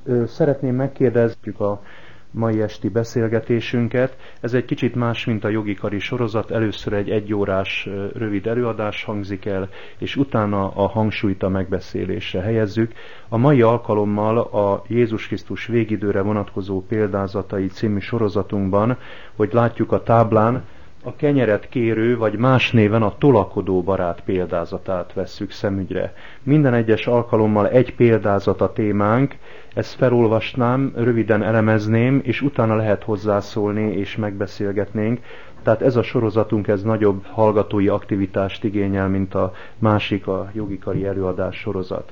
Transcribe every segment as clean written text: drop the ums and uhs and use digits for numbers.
Szeretném megkérdezni a mai esti beszélgetésünket. Ez egy kicsit más, mint a jogi kari sorozat. Először egy egyórás rövid előadás hangzik el, és utána a hangsúlyt a megbeszélésre helyezzük. A mai alkalommal a Jézus Krisztus végidőre vonatkozó példázatai című sorozatunkban, hogy látjuk a táblán, a kenyeret kérő, vagy más néven a tolakodó barát példázatát vesszük szemügyre. Minden egyes alkalommal egy példázat a témánk, ezt felolvasnám, röviden elemezném, és utána lehet hozzászólni, és megbeszélgetnénk. Tehát ez a sorozatunk, ez nagyobb hallgatói aktivitást igényel, mint a másik, a jogi kari előadás sorozat.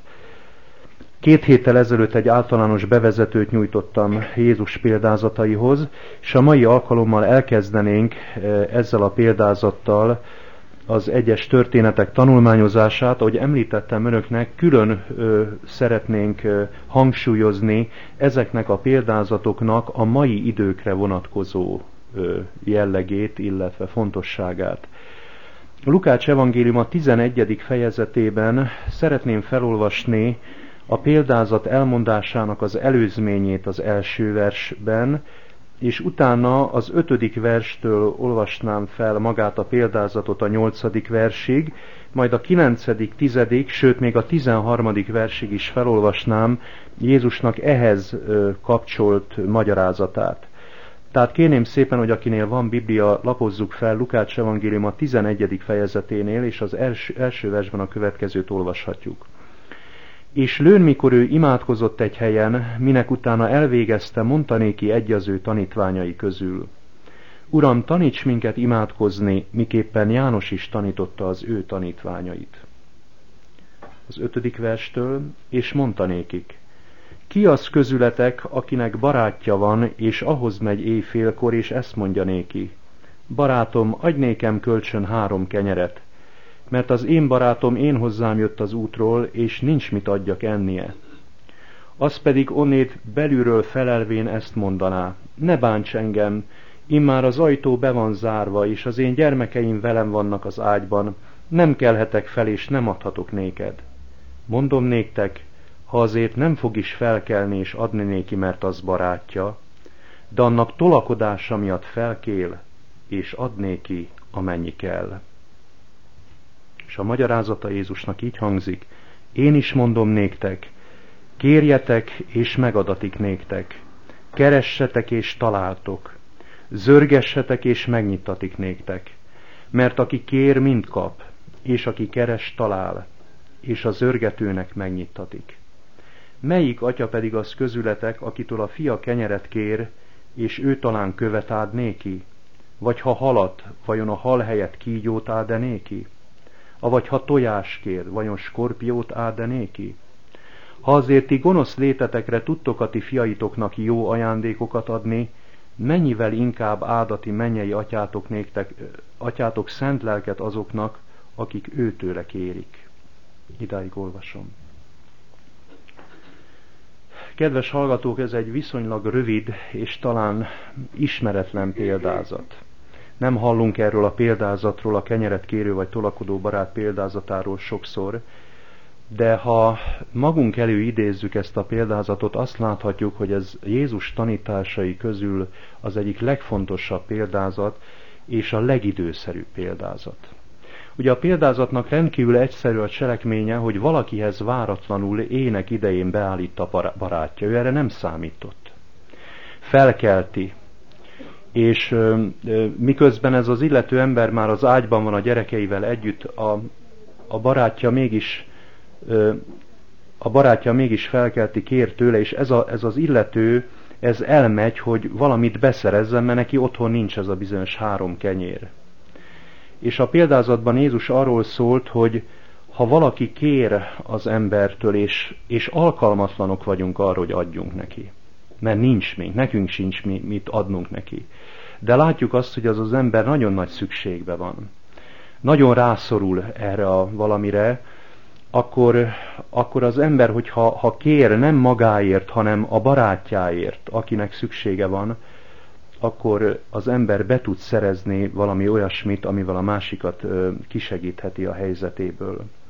2 héttel ezelőtt egy általános bevezetőt nyújtottam Jézus példázataihoz, és a mai alkalommal elkezdenénk ezzel a példázattal az egyes történetek tanulmányozását. Ahogy említettem önöknek, külön szeretnénk hangsúlyozni ezeknek a példázatoknak a mai időkre vonatkozó jellegét, illetve fontosságát. A Lukács evangélium a 11. fejezetében szeretném felolvasni a példázat elmondásának az előzményét az első versben, és utána az 5. verstől olvasnám fel magát a példázatot a 8. versig, majd a 9., 10., sőt még a 13. versig is felolvasnám Jézusnak ehhez kapcsolt magyarázatát. Tehát kérném szépen, hogy akinél van Biblia, lapozzuk fel Lukács evangélium a 11. fejezeténél, és az első versben a következőt olvashatjuk. És lőn, mikor ő imádkozott egy helyen, minek utána elvégezte, mondta néki egy az ő tanítványai közül: Uram, taníts minket imádkozni, miképpen János is tanította az ő tanítványait. Az 5. verstől, és mondta nékik: Ki az közületek, akinek barátja van, és ahhoz megy éjfélkor, és ezt mondja néki: Barátom, adj nékem kölcsön 3 kenyeret, mert az én barátom én hozzám jött az útról, és nincs mit adjak ennie. Az pedig onnét belülről felelvén ezt mondaná: Ne bánts engem, immár az ajtó be van zárva, és az én gyermekeim velem vannak az ágyban, nem kelhetek fel, és nem adhatok néked. Mondom néktek, ha azért nem fog is felkelni és adni néki, mert az barátja, de annak tolakodása miatt felkél, és ad néki, amennyi kell. És a magyarázata Jézusnak így hangzik: Én is mondom néktek, kérjetek, és megadatik néktek, keressetek, és találtok, zörgessetek, és megnyitatik néktek, mert aki kér, mind kap, és aki keres, talál, és a zörgetőnek megnyitatik. Melyik atya pedig az közületek, akitől a fia kenyeret kér, és ő talán követ áld néki? Vagy ha halat, vajon a hal helyett kígyót áld néki? Avagy ha tojás kér, vajon skorpiót áld néki? Ha azért ti gonosz létetekre tudtok a ti fiaitoknak jó ajándékokat adni, mennyivel inkább áldati mennyei atyátok szent lelket azoknak, akik őtőle kérik. Idáig olvasom. Kedves hallgatók, ez egy viszonylag rövid és talán ismeretlen példázat. Nem hallunk erről a példázatról, a kenyeret kérő vagy tolakodó barát példázatáról sokszor, de ha magunk elő idézzük ezt a példázatot, azt láthatjuk, hogy ez Jézus tanításai közül az egyik legfontosabb példázat és a legidőszerűbb példázat. Ugye a példázatnak rendkívül egyszerű a cselekménye, hogy valakihez váratlanul ének idején beállít a barátja. Ő erre nem számított. Felkelti, és miközben ez az illető ember már az ágyban van a gyerekeivel együtt, a barátja mégis felkelti, kér tőle, és ez az illető, ez elmegy, hogy valamit beszerezzen, mert neki otthon nincs ez a bizonyos 3 kenyér. És a példázatban Jézus arról szólt, hogy ha valaki kér az embertől, és alkalmatlanok vagyunk arra, hogy adjunk neki, mert nincs még, nekünk sincs mit adnunk neki. De látjuk azt, hogy az ember nagyon nagy szükségbe van. Nagyon rászorul erre a valamire, akkor az ember, hogyha kér nem magáért, hanem a barátjáért, akinek szüksége van, akkor az ember be tud szerezni valami olyasmit, amivel a másikat kisegítheti a helyzetéből.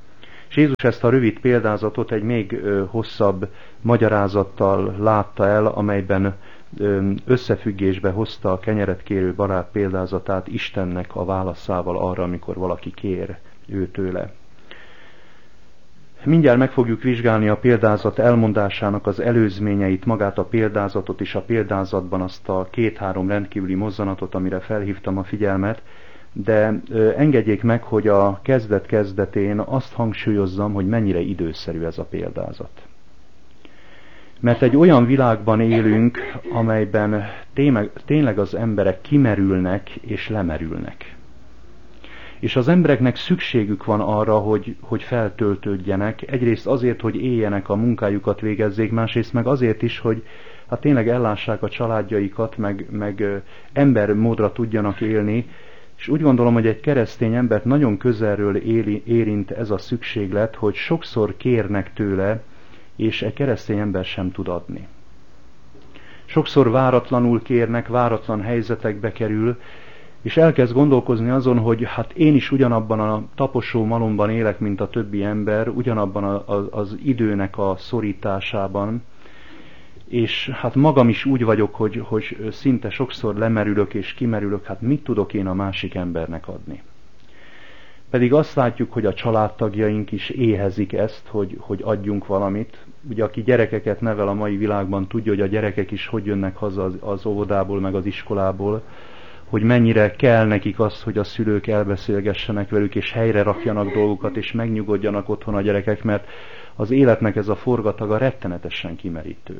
És Jézus ezt a rövid példázatot egy még hosszabb magyarázattal látta el, amelyben összefüggésbe hozta a kenyeret kérő barát példázatát Istennek a válaszával arra, amikor valaki kér őtőle. Mindjárt meg fogjuk vizsgálni a példázat elmondásának az előzményeit, magát a példázatot és a példázatban azt a 2-3 rendkívüli mozzanatot, amire felhívtam a figyelmet, de engedjék meg, hogy a kezdet-kezdetén azt hangsúlyozzam, hogy mennyire időszerű ez a példázat. Mert egy olyan világban élünk, amelyben tényleg az emberek kimerülnek és lemerülnek. És az embereknek szükségük van arra, hogy feltöltődjenek, egyrészt azért, hogy éljenek, a munkájukat végezzék, másrészt meg azért is, hogy hát tényleg ellássák a családjaikat, meg embermódra tudjanak élni, és úgy gondolom, hogy egy keresztény embert nagyon közelről érint ez a szükséglet, hogy sokszor kérnek tőle, és egy keresztény ember sem tud adni. Sokszor váratlanul kérnek, váratlan helyzetekbe kerül, és elkezd gondolkozni azon, hogy hát én is ugyanabban a taposó malomban élek, mint a többi ember, ugyanabban az időnek a szorításában, és hát magam is úgy vagyok, hogy szinte sokszor lemerülök és kimerülök, hát mit tudok én a másik embernek adni? Pedig azt látjuk, hogy a családtagjaink is éhezik ezt, hogy adjunk valamit. Ugye aki gyerekeket nevel a mai világban, tudja, hogy a gyerekek is hogy jönnek haza az óvodából, meg az iskolából, hogy mennyire kell nekik az, hogy a szülők elbeszélgessenek velük, és helyre rakjanak dolgokat, és megnyugodjanak otthon a gyerekek, mert az életnek ez a forgataga rettenetesen kimerítő.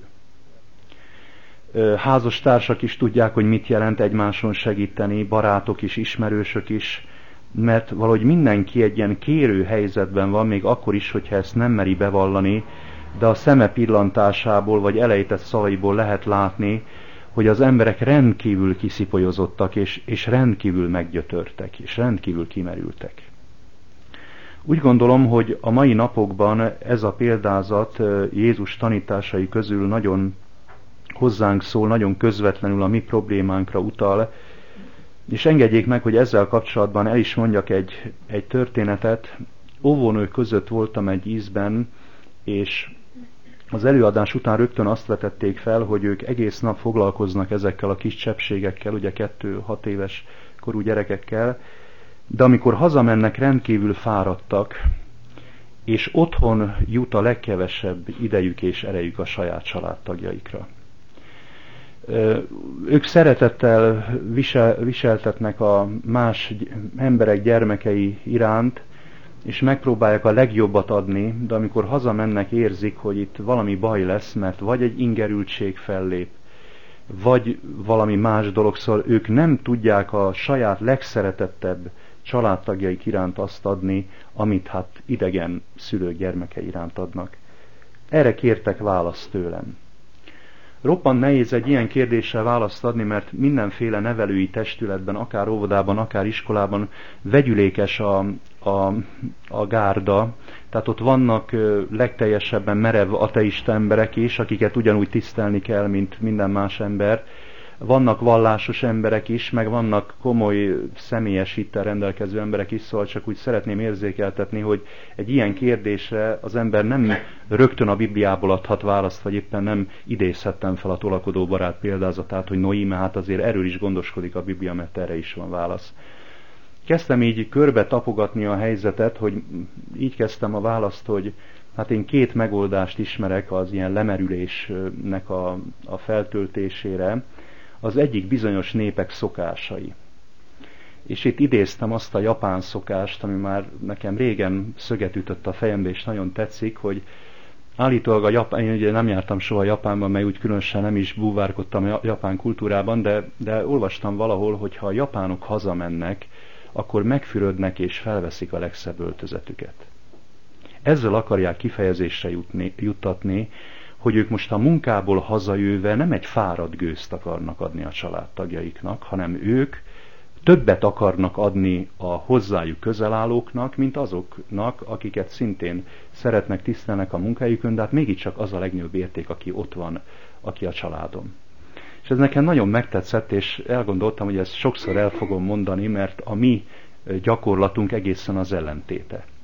Házastársak is tudják, hogy mit jelent egymáson segíteni, barátok is, ismerősök is, mert valahogy mindenki egy ilyen kérő helyzetben van, még akkor is, hogyha ezt nem meri bevallani, de a szeme pillantásából, vagy elejtett szavaiból lehet látni, hogy az emberek rendkívül kiszipolyozottak, és rendkívül meggyötörtek, és rendkívül kimerültek. Úgy gondolom, hogy a mai napokban ez a példázat Jézus tanításai közül nagyon hozzánk szól, nagyon közvetlenül a mi problémánkra utal, és engedjék meg, hogy ezzel kapcsolatban el is mondjak egy történetet. Óvónők között voltam egy ízben, és az előadás után rögtön azt vetették fel, hogy ők egész nap foglalkoznak ezekkel a kis cseppségekkel, ugye 2-6 éves korú gyerekekkel, de amikor hazamennek, rendkívül fáradtak, és otthon jut a legkevesebb idejük és erejük a saját családtagjaikra. Ők szeretettel viseltetnek a más emberek gyermekei iránt, és megpróbálják a legjobbat adni, de amikor hazamennek, érzik, hogy itt valami baj lesz, mert vagy egy ingerültség fellép, vagy valami más dolog, szóval ők nem tudják a saját legszeretettebb családtagjaik iránt azt adni, amit hát idegen szülők gyermeke iránt adnak. Erre kértek választ tőlem. Roppant nehéz egy ilyen kérdéssel választ adni, mert mindenféle nevelői testületben, akár óvodában, akár iskolában vegyülékes a gárda. Tehát ott vannak legteljesebben merev ateista emberek is, akiket ugyanúgy tisztelni kell, mint minden más embert. Vannak vallásos emberek is, meg vannak komoly személyes hittel rendelkező emberek is, szóval csak úgy szeretném érzékeltetni, hogy egy ilyen kérdésre az ember nem rögtön a Bibliából adhat választ, vagy éppen nem idézhettem fel a tolakodó barát példázatát, hogy Noíme, hát azért erről is gondoskodik a Biblia, mert erre is van válasz. Kezdtem így körbe tapogatni a helyzetet, hogy így kezdtem a választ, hogy hát én 2 megoldást ismerek az ilyen lemerülésnek a feltöltésére. Az egyik bizonyos népek szokásai. És itt idéztem azt a japán szokást, ami már nekem régen szöget ütött a fejembe, és nagyon tetszik, hogy állítólag én ugye nem jártam soha Japánban, mert úgy különösen nem is búvárkodtam a japán kultúrában, de olvastam valahol, hogy ha a japánok hazamennek, akkor megfürödnek és felveszik a legszebb öltözetüket. Ezzel akarják kifejezésre juttatni, hogy ők most a munkából hazajöve nem egy fáradt gőzt akarnak adni a családtagjaiknak, hanem ők többet akarnak adni a hozzájuk közelállóknak, mint azoknak, akiket szintén szeretnek, tisztelnek a munkájukon, de hát mégiscsak az a legnagyobb érték, aki ott van, aki a családom. És ez nekem nagyon megtetszett, és elgondoltam, hogy ezt sokszor el fogom mondani, mert a mi gyakorlatunk egészen az ellentéte.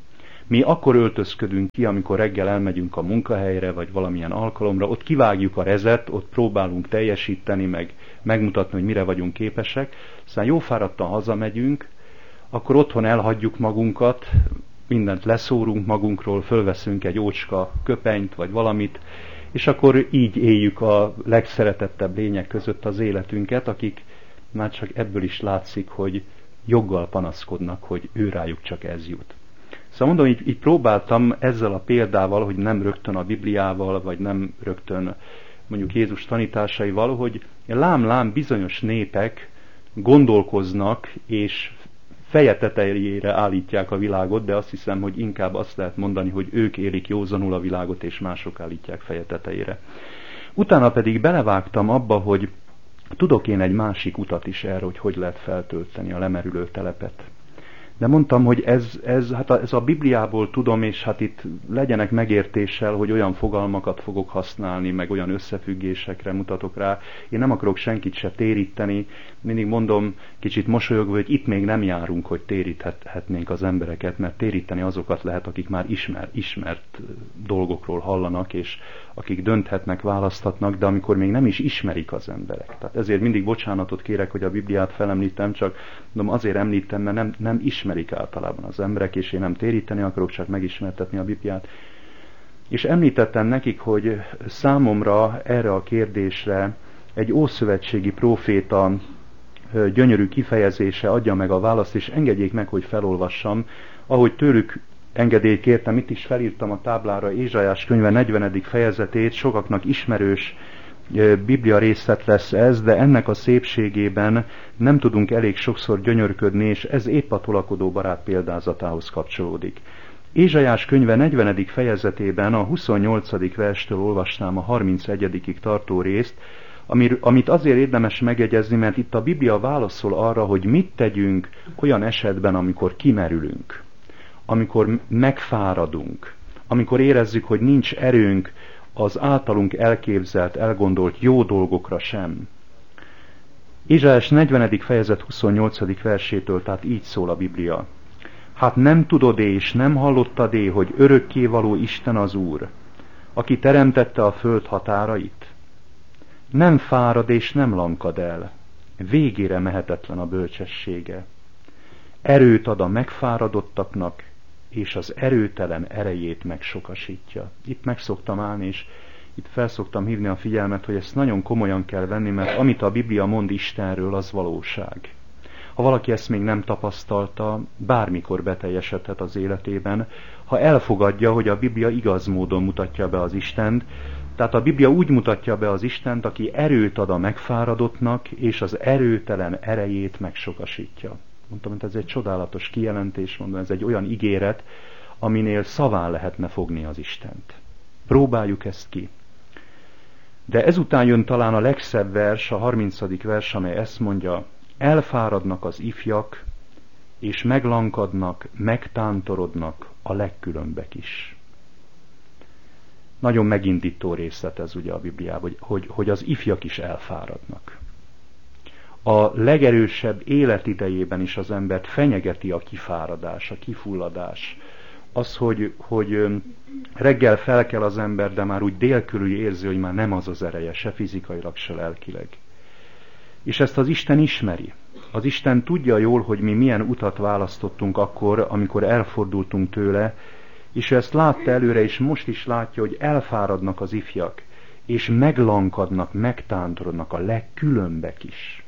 Mi akkor öltözködünk ki, amikor reggel elmegyünk a munkahelyre, vagy valamilyen alkalomra, ott kivágjuk a rezet, ott próbálunk teljesíteni, meg megmutatni, hogy mire vagyunk képesek, aztán jó fáradtan hazamegyünk, akkor otthon elhagyjuk magunkat, mindent leszórunk magunkról, fölveszünk egy ócska köpenyt, vagy valamit, és akkor így éljük a legszeretettebb lények között az életünket, akik már csak ebből is látszik, hogy joggal panaszkodnak, hogy őrájuk csak ez jut. Szóval mondom, így próbáltam ezzel a példával, hogy nem rögtön a Bibliával, vagy nem rögtön mondjuk Jézus tanításaival, hogy lám-lám bizonyos népek gondolkoznak, és feje tetejére állítják a világot, de azt hiszem, hogy inkább azt lehet mondani, hogy ők élik józanul a világot, és mások állítják feje tetejére. Utána pedig belevágtam abba, hogy tudok én egy másik utat is erre, hogy lehet feltölteni a lemerülő telepet. De mondtam, hogy ez a Bibliából tudom, és hát itt legyenek megértéssel, hogy olyan fogalmakat fogok használni, meg olyan összefüggésekre mutatok rá. Én nem akarok senkit se téríteni. Mindig mondom, kicsit mosolyogva, hogy itt még nem járunk, hogy téríthetnénk az embereket, mert téríteni azokat lehet, akik már ismert dolgokról hallanak, és akik dönthetnek, választhatnak, de amikor még nem is ismerik az emberek. Tehát ezért mindig bocsánatot kérek, hogy a Bibliát felemlítem, csak mondom, azért említem, mert nem ismerik általában az emberek, és én nem téríteni akarok, csak megismertetni a Bibliát. És említettem nekik, hogy számomra erre a kérdésre egy ószövetségi próféta gyönyörű kifejezése adja meg a választ, és engedjék meg, hogy felolvassam, ahogy tőlük engedélyt kértem, itt is felírtam a táblára Ézsaiás könyve 40. fejezetét, sokaknak ismerős Biblia részlet lesz ez, de ennek a szépségében nem tudunk elég sokszor gyönyörködni, és ez épp a tolakodó barát példázatához kapcsolódik. Ézsaiás könyve 40. fejezetében a 28. verstől olvasnám a 31. tartó részt, amit azért érdemes megjegyezni, mert itt a Biblia válaszol arra, hogy mit tegyünk olyan esetben, amikor kimerülünk, amikor megfáradunk, amikor érezzük, hogy nincs erőnk az általunk elképzelt, elgondolt jó dolgokra sem. Ézsaiás 40. fejezet 28. versétől, tehát így szól a Biblia. Hát nem tudod-e és nem hallottad-e, hogy örökkévaló Isten az Úr, aki teremtette a föld határait? Nem fárad és nem lankad el, végére mehetetlen a bölcsessége. Erőt ad a megfáradottaknak, és az erőtelen erejét megsokasítja. Itt meg szoktam állni, és itt felszoktam hívni a figyelmet, hogy ezt nagyon komolyan kell venni, mert amit a Biblia mond Istenről, az valóság. Ha valaki ezt még nem tapasztalta, bármikor beteljesedhet az életében, ha elfogadja, hogy a Biblia igaz módon mutatja be az Istent, tehát a Biblia úgy mutatja be az Istent, aki erőt ad a megfáradottnak, és az erőtelen erejét megsokasítja. Mondtam, hogy ez egy csodálatos kijelentés, mondom, ez egy olyan ígéret, aminél szaván lehetne fogni az Istent. Próbáljuk ezt ki. De ezután jön talán a legszebb vers, a 30. vers, amely ezt mondja, elfáradnak az ifjak, és meglankadnak, megtántorodnak a legkülönbek is. Nagyon megindító részlet ez ugye a Bibliában, hogy az ifjak is elfáradnak. A legerősebb életidejében is az embert fenyegeti a kifáradás, a kifulladás. Az, hogy reggel felkel az ember, de már úgy délkörül érzi, hogy már nem az az ereje, se fizikailag, se lelkileg. És ezt az Isten ismeri. Az Isten tudja jól, hogy mi milyen utat választottunk akkor, amikor elfordultunk tőle, és ő ezt látta előre, és most is látja, hogy elfáradnak az ifjak, és meglankadnak, megtántorodnak a legkülönbek is.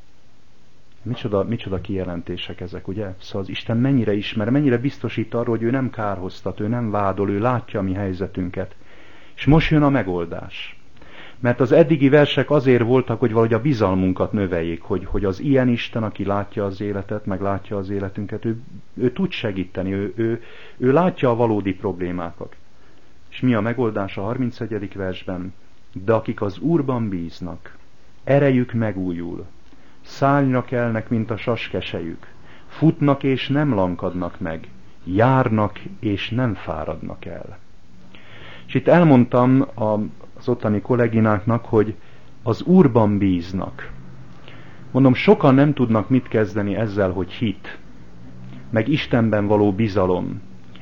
Micsoda kijelentések ezek, ugye? Szóval az Isten mennyire ismer, mennyire biztosít arról, hogy ő nem kárhoztat, ő nem vádol, ő látja a mi helyzetünket. És most jön a megoldás. Mert az eddigi versek azért voltak, hogy valahogy a bizalmunkat növeljék, hogy az ilyen Isten, aki látja az életet, meg látja az életünket, ő tud segíteni, ő látja a valódi problémákat. És mi a megoldás a 31. versben? De akik az Úrban bíznak, erejük megújul, szárnyra kelnek, mint a saskesejük, futnak és nem lankadnak meg, járnak és nem fáradnak el. És itt elmondtam az ottani kollégináknak, hogy az Úrban bíznak. Mondom, sokan nem tudnak mit kezdeni ezzel, hogy hit, meg Istenben való bizalom.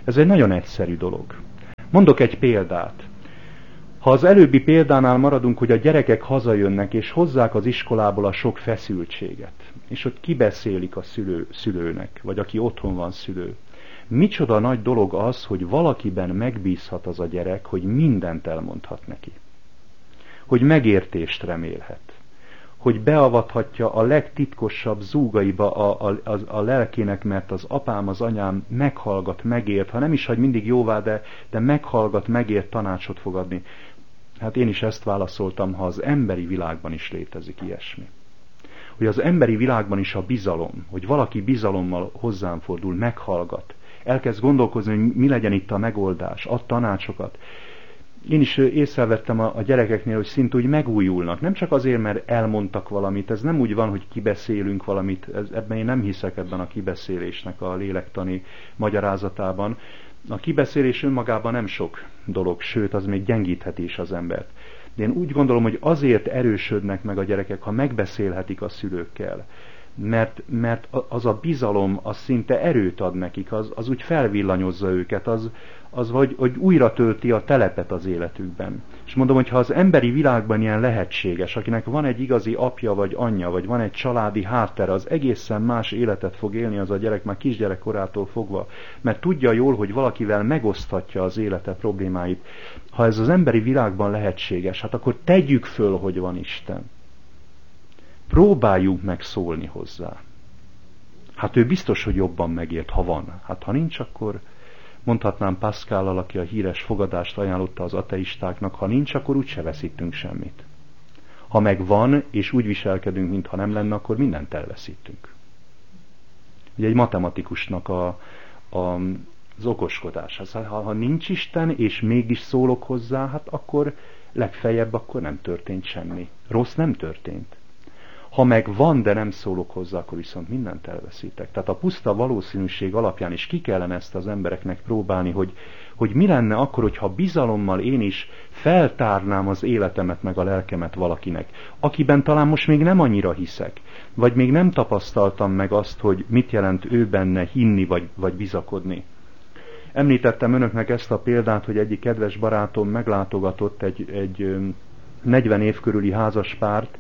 Ez egy nagyon egyszerű dolog. Mondok egy példát. Ha az előbbi példánál maradunk, hogy a gyerekek hazajönnek és hozzák az iskolából a sok feszültséget, és ott kibeszélik a szülőnek, vagy aki otthon van szülő. Micsoda nagy dolog az, hogy valakiben megbízhat az a gyerek, hogy mindent elmondhat neki. Hogy megértést remélhet. Hogy beavathatja a legtitkosabb zúgaiba a lelkének, mert az apám, az anyám meghallgat, megért, ha nem is hagy mindig jóvá, de meghallgat, megért, tanácsot fog adni. Hát én is ezt válaszoltam, ha az emberi világban is létezik ilyesmi. Hogy az emberi világban is a bizalom, hogy valaki bizalommal hozzám fordul, meghallgat, elkezd gondolkozni, hogy mi legyen itt a megoldás, ad tanácsokat. Én is észrevettem a gyerekeknél, hogy szinte úgy megújulnak. Nem csak azért, mert elmondtak valamit, ez nem úgy van, hogy kibeszélünk valamit, ebben én nem hiszek, ebben a kibeszélésnek a lélektani magyarázatában. A kibeszélés önmagában nem sok dolog, sőt, az még gyengítheti is az embert. De én úgy gondolom, hogy azért erősödnek meg a gyerekek, ha megbeszélhetik a szülőkkel. Mert az a bizalom, az szinte erőt ad nekik, az úgy felvillanyozza őket, az hogy újra tölti a telepet az életükben. És mondom, hogy ha az emberi világban ilyen lehetséges, akinek van egy igazi apja vagy anyja, vagy van egy családi háttere, az egészen más életet fog élni az a gyerek már kisgyerekkorától fogva, mert tudja jól, hogy valakivel megoszthatja az élete problémáit. Ha ez az emberi világban lehetséges, hát akkor tegyük föl, hogy van Isten. Próbáljunk meg szólni hozzá. Hát ő biztos, hogy jobban megért, ha van. Hát ha nincs, akkor mondhatnám Pascallal, aki a híres fogadást ajánlotta az ateistáknak, ha nincs, akkor úgyse veszítünk semmit. Ha meg van, és úgy viselkedünk, mintha nem lenne, akkor mindent elveszítünk. Ugye egy matematikusnak az okoskodás. Ha nincs Isten, és mégis szólok hozzá, hát akkor legfeljebb akkor nem történt semmi. Rossz nem történt. Ha meg van, de nem szólok hozzá, akkor viszont mindent elveszítek. Tehát a puszta valószínűség alapján is ki kellene ezt az embereknek próbálni, hogy mi lenne akkor, hogyha bizalommal én is feltárnám az életemet meg a lelkemet valakinek, akiben talán most még nem annyira hiszek, vagy még nem tapasztaltam meg azt, hogy mit jelent ő benne hinni vagy bizakodni. Említettem önöknek ezt a példát, hogy egyik kedves barátom meglátogatott egy 40 év körüli házaspárt,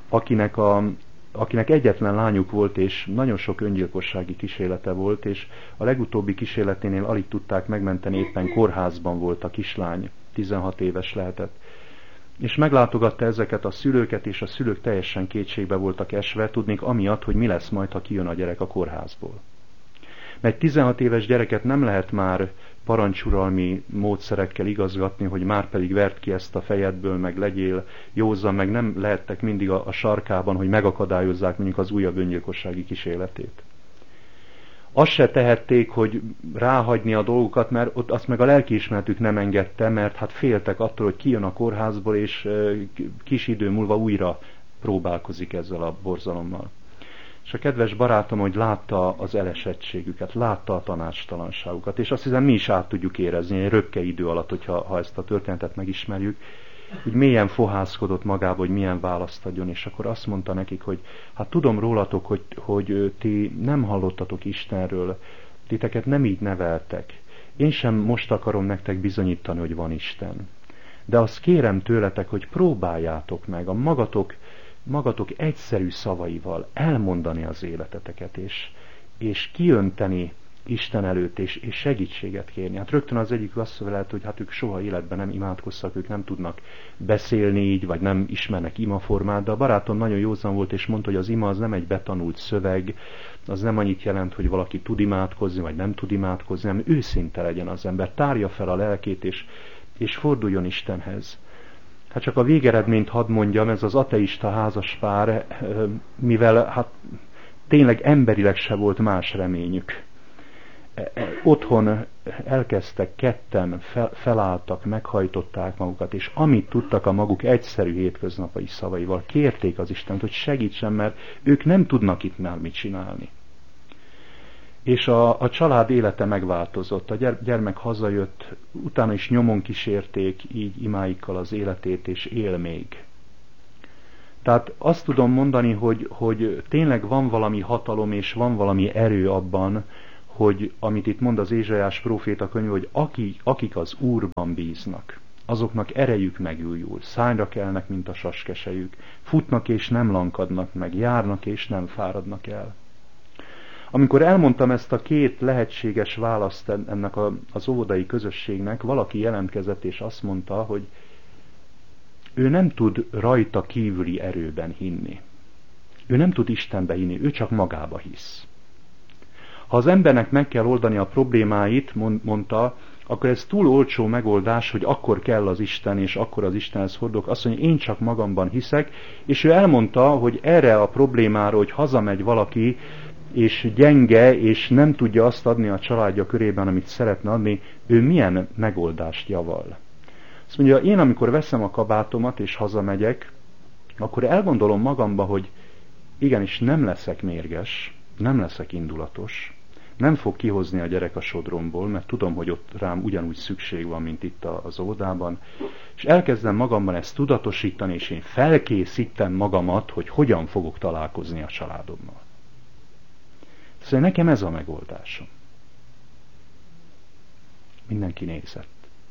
akinek egyetlen lányuk volt, és nagyon sok öngyilkossági kísérlete volt, és a legutóbbi kísérleténél alig tudták megmenteni, éppen kórházban volt a kislány, 16 éves lehetett. És meglátogatta ezeket a szülőket, és a szülők teljesen kétségbe voltak esve, tudnék amiatt, hogy mi lesz majd, ha kijön a gyerek a kórházból. Mert 16 éves gyereket nem lehet már parancsuralmi módszerekkel igazgatni, hogy már pedig vert ki ezt a fejedből, meg legyél józan, meg nem lehettek mindig a sarkában, hogy megakadályozzák mondjuk az újabb öngyilkossági kísérletét. Azt se tehették, hogy ráhagyni a dolgokat, mert ott azt meg a lelkiismeretük nem engedte, mert hát féltek attól, hogy kijön a kórházból, és kis idő múlva újra próbálkozik ezzel a borzalommal. És a kedves barátom, hogy látta az elesettségüket, látta a tanácstalanságukat, és azt hiszem mi is át tudjuk érezni egy röpke idő alatt, hogyha ezt a történetet megismerjük, úgy mélyen fohászkodott magába, hogy milyen választ adjon, és akkor azt mondta nekik, hogy hát tudom rólatok, hogy ti nem hallottatok Istenről, titeket nem így neveltek. Én sem most akarom nektek bizonyítani, hogy van Isten. De azt kérem tőletek, hogy próbáljátok meg a magatok egyszerű szavaival elmondani az életeteket, és kiönteni Isten előtt, és segítséget kérni. Hát rögtön az egyik azt lehet, hogy hát ők soha életben nem imádkoztak, ők nem tudnak beszélni így, vagy nem ismernek imaformát, de a barátom nagyon józan volt, és mondta, hogy az ima az nem egy betanult szöveg, az nem annyit jelent, hogy valaki tud imádkozni, vagy nem tud imádkozni, hanem őszinte legyen az ember, tárja fel a lelkét, és forduljon Istenhez. Hát csak a végeredményt hadd mondjam, ez az ateista házaspár, mivel hát tényleg emberileg se volt más reményük. Otthon elkezdtek ketten, felálltak, meghajtották magukat, és amit tudtak a maguk egyszerű hétköznapai szavaival, kérték az Istent, hogy segítsen, mert ők nem tudnak itt már mit csinálni. És a család élete megváltozott, a gyermek hazajött, utána is nyomon kísérték így imáikkal az életét, és él még. Tehát azt tudom mondani, hogy tényleg van valami hatalom, és van valami erő abban, hogy amit itt mond az Ézsaiás próféta könyv, hogy akik az Úrban bíznak, azoknak erejük megújul, szányra kelnek, mint a saskesejük, futnak és nem lankadnak meg, járnak és nem fáradnak el. Amikor elmondtam ezt a két lehetséges választ ennek az óvodai közösségnek, valaki jelentkezett és azt mondta, hogy ő nem tud rajta kívüli erőben hinni. Ő nem tud Istenbe hinni, ő csak magába hisz. Ha az embernek meg kell oldani a problémáit, mondta, akkor ez túl olcsó megoldás, hogy akkor kell az Isten, és akkor az Istenhez fordulok. Azt mondja, én csak magamban hiszek, és ő elmondta, hogy erre a problémára, hogy hazamegy valaki, és gyenge, és nem tudja azt adni a családja körében, amit szeretne adni, ő milyen megoldást javal. Azt mondja, én amikor veszem a kabátomat, és hazamegyek, akkor elgondolom magamba, hogy igenis nem leszek mérges, nem leszek indulatos, nem fog kihozni a gyerek a sodromból, mert tudom, hogy ott rám ugyanúgy szükség van, mint itt az óvodában, és elkezdem magamban ezt tudatosítani, és én felkészítem magamat, hogy hogyan fogok találkozni a családommal. Szóval nekem ez a megoldásom. Mindenki nézett.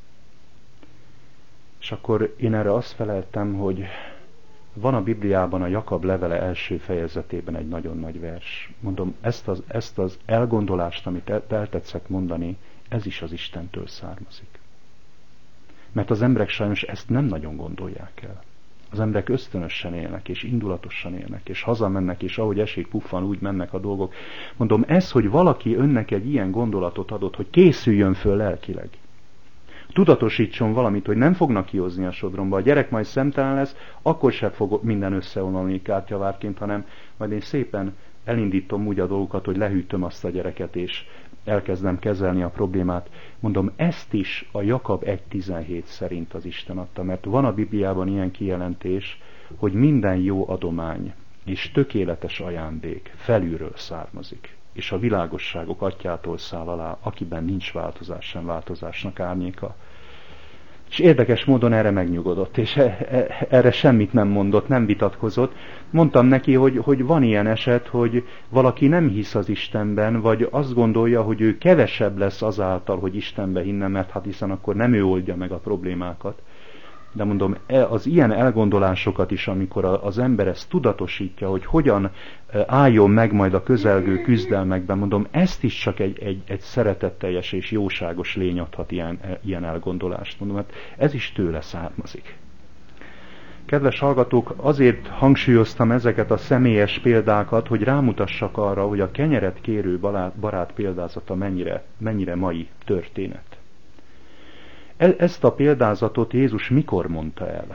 És akkor én erre azt feleltem, hogy van a Bibliában a Jakab levele első fejezetében egy nagyon nagy vers. Mondom, ezt az elgondolást, amit eltetszett mondani, ez is az Istentől származik. Mert az emberek sajnos ezt nem nagyon gondolják el. Az emberek ösztönösen élnek, és indulatosan élnek, és hazamennek, és ahogy esik puffan, úgy mennek a dolgok. Mondom, ez, hogy valaki önnek egy ilyen gondolatot adott, hogy készüljön föl lelkileg. Tudatosítson valamit, hogy nem fognak kihozni a sodromba. A gyerek majd szemtelen lesz, akkor sem fog minden összeomlani kártyavárként, hanem majd én szépen elindítom úgy a dolgokat, hogy lehűtöm azt a gyereket, és elkezdem kezelni a problémát. Mondom, ezt is a Jakab 1.17 szerint az Isten adta, mert van a Bibliában ilyen kijelentés, hogy minden jó adomány és tökéletes ajándék felülről származik, és a világosságok atyától száll alá, akiben nincs változás, sem változásnak árnyéka. És érdekes módon erre megnyugodott, és erre semmit nem mondott, nem vitatkozott. Mondtam neki, hogy van ilyen eset, hogy valaki nem hisz az Istenben, vagy azt gondolja, hogy ő kevesebb lesz azáltal, hogy Istenbe hinne, mert hát hiszen akkor nem ő oldja meg a problémákat. De mondom, az ilyen elgondolásokat is, amikor az ember ezt tudatosítja, hogy hogyan álljon meg majd a közelgő küzdelmekben, mondom, ezt is csak egy szeretetteljes és jóságos lény adhat ilyen elgondolást. Mondom, hát ez is tőle származik. Kedves hallgatók, azért hangsúlyoztam ezeket a személyes példákat, hogy rámutassak arra, hogy a kenyeret kérő barát példázata mennyire mai történet. Ezt a példázatot Jézus mikor mondta el?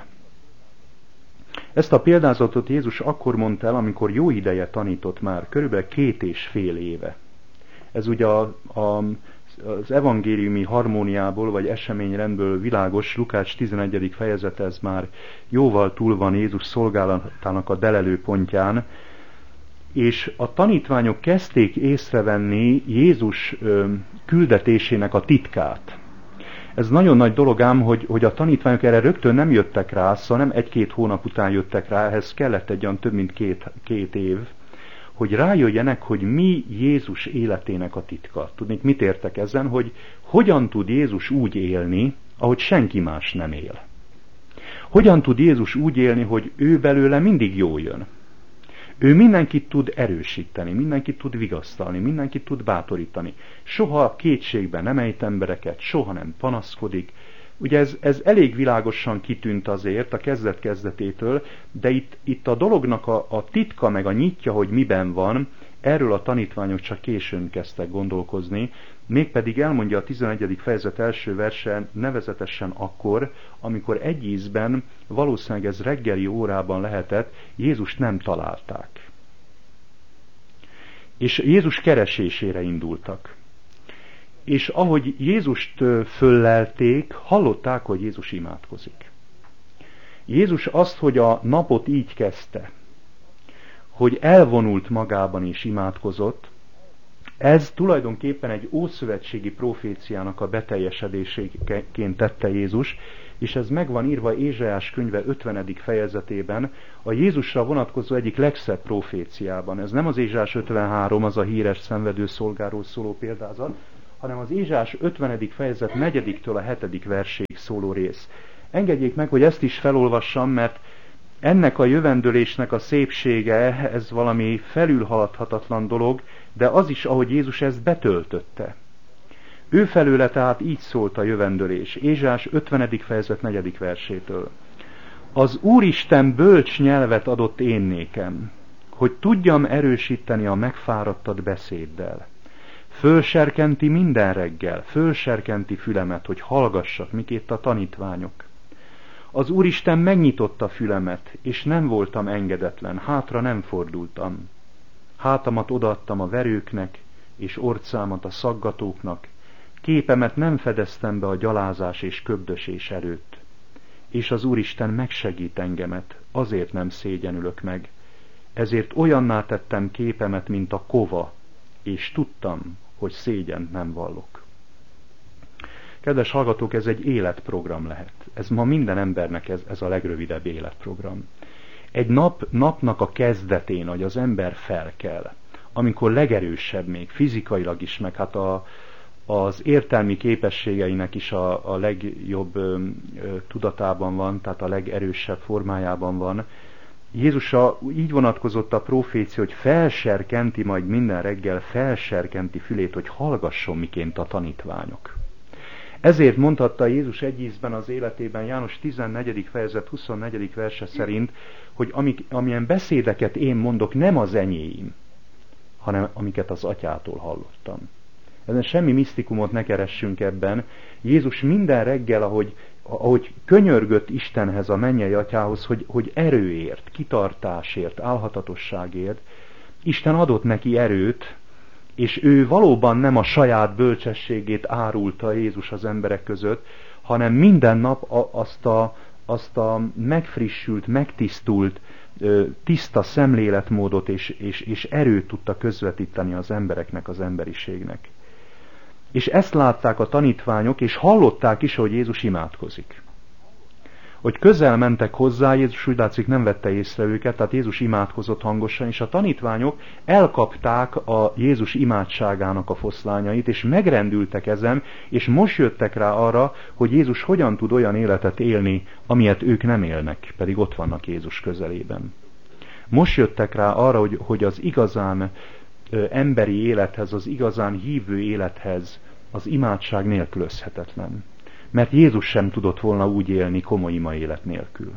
Ezt a példázatot Jézus akkor mondta el, amikor jó ideje tanított már, körülbelül 2,5 éve. Ez ugye az evangéliumi harmóniából, vagy eseményrendből világos, Lukács 11. fejezete, ez már jóval túl van Jézus szolgálatának a delelő pontján, és a tanítványok kezdték észrevenni Jézus küldetésének a titkát. Ez nagyon nagy dolog ám, hogy a tanítványok erre rögtön nem jöttek rá, szóval nem 1-2 hónap után jöttek rá, ehhez kellett egy olyan több mint két év, hogy rájöjjenek, hogy mi Jézus életének a titka. Tudnék, mit értek ezen, hogy hogyan tud Jézus úgy élni, ahogy senki más nem él. Hogyan tud Jézus úgy élni, hogy ő belőle mindig jó jön. Ő mindenkit tud erősíteni, mindenkit tud vigasztalni, mindenkit tud bátorítani. Soha kétségbe nem ejt embereket, soha nem panaszkodik. Ugye ez elég világosan kitűnt azért a kezdet-kezdetétől, de itt a dolognak a titka meg a nyitja, hogy miben van, erről a tanítványok csak későn kezdtek gondolkozni, mégpedig elmondja a 11. fejezet első verse, nevezetesen akkor, amikor egy ízben, valószínűleg ez reggeli órában lehetett, Jézust nem találták. És Jézus keresésére indultak. És ahogy Jézust föllelték, hallották, hogy Jézus imádkozik. Jézus azt, hogy a napot így kezdte, hogy elvonult magában és imádkozott, ez tulajdonképpen egy ószövetségi proféciának a beteljesedéséként tette Jézus, és ez meg van írva Ézsaiás könyve 50. fejezetében, a Jézusra vonatkozó egyik legszebb proféciában. Ez nem az Ézsaiás 53, az a híres szenvedő szolgáról szóló példázat, hanem az Ézsaiás 50. fejezet 4-től a 7. verséig szóló rész. Engedjék meg, hogy ezt is felolvassam, mert ennek a jövendőlésnek a szépsége, ez valami felülhaladhatatlan dolog, de az is, ahogy Jézus ezt betöltötte. Ő felőle tehát így szólt a jövendőlés, Ézsaiás 50. fejezet 4. versétől. Az Úristen bölcs nyelvet adott én nékem, hogy tudjam erősíteni a megfáradtat beszéddel. Fölserkenti minden reggel, fölserkenti fülemet, hogy hallgassak, miképp a tanítványok. Az Úristen megnyitotta fülemet, és nem voltam engedetlen, hátra nem fordultam. Hátamat odaadtam a verőknek, és orcámat a szaggatóknak, képemet nem fedeztem be a gyalázás és köbdösés előtt. És az Úristen megsegít engemet, azért nem szégyenülök meg. Ezért olyanná tettem képemet, mint a kova, és tudtam, hogy szégyent nem vallok. Kedves hallgatók, ez egy életprogram lehet. Ez ma minden embernek ez a legrövidebb életprogram. Egy napnak a kezdetén, hogy az ember felkel, amikor legerősebb még, fizikailag is, meg hát az értelmi képességeinek is a legjobb tudatában van, tehát a legerősebb formájában van. Jézusra így vonatkozott a profécia, hogy felserkenti majd minden reggel, felserkenti fülét, hogy hallgasson miként a tanítványok. Ezért mondhatta Jézus egy ízben az életében, János 14. fejezet 24. verse szerint, hogy amilyen beszédeket én mondok, nem az enyém, hanem amiket az atyától hallottam. Ezen semmi misztikumot ne keressünk ebben. Jézus minden reggel, ahogy könyörgött Istenhez, a mennyei atyához, hogy erőért, kitartásért, álhatatosságért, Isten adott neki erőt, és ő valóban nem a saját bölcsességét árulta Jézus az emberek között, hanem minden nap azt a megfrissült, megtisztult, tiszta szemléletmódot és erőt tudta közvetíteni az embereknek, az emberiségnek. És ezt látták a tanítványok, és hallották is, hogy Jézus imádkozik. Hogy közel mentek hozzá, Jézus úgy látszik nem vette észre őket, tehát Jézus imádkozott hangosan, és a tanítványok elkapták a Jézus imádságának a foszlányait, és megrendültek ezen, és most jöttek rá arra, hogy Jézus hogyan tud olyan életet élni, amilyet ők nem élnek, pedig ott vannak Jézus közelében. Most jöttek rá arra, hogy az igazán emberi élethez, az igazán hívő élethez az imádság nélkülözhetetlen. Mert Jézus sem tudott volna úgy élni komoly ima élet nélkül.